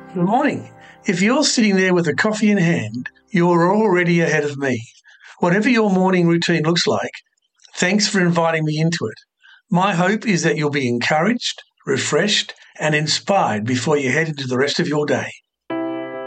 Good morning. If you're sitting there with a coffee in hand, you're already ahead of me. Whatever your morning routine looks like, thanks for inviting me into it. My hope is that you'll be encouraged, refreshed, and inspired before you head into the rest of your day.